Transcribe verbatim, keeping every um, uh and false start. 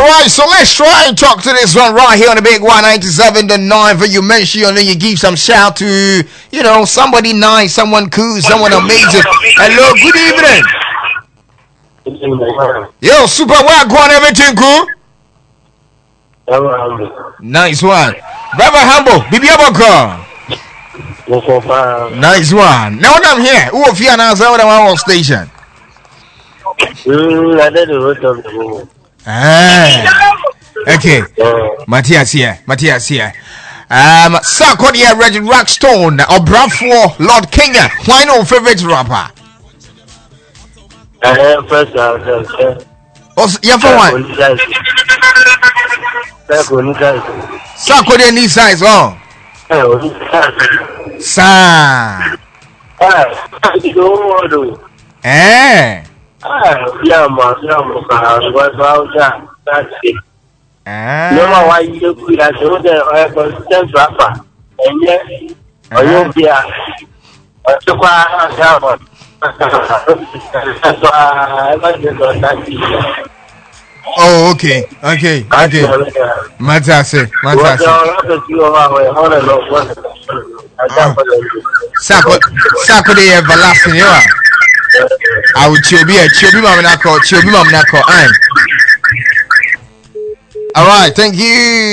right, so let's try and talk to this one right here on the big one ninety-seven to nine. For you mention and then you give some shout to, you know, somebody nice, someone cool, someone amazing. Hello, good evening. Yo, super well, go on, everything cool. Nice one. Brother Humble, Bibi Aboko. Nice one. Now I'm here. Who of you are now on our station? Mm, I did the road of the room. Ah. Okay. Matthias here. Matthias here. Um, Sarkodia Reggie Rockstone or Bradford Lord Kenya. Why no favorite rapper? I am first out. Oh, yeah, for one. Sarkodia knee size. Oh. Sa. Eh. Ah, yeah, ma, yeah, ma. What about that? That's it. Ah. No matter why you do that, you don't have a sense rapper. And yet, or you'll be a super hammer. That's why I like it on that. Oh, okay, okay, okay. Matase, Matase. Sako, Sako de everlasting, you are. I will chobi a chobi mamnako, chobi mamnako. All right, thank you.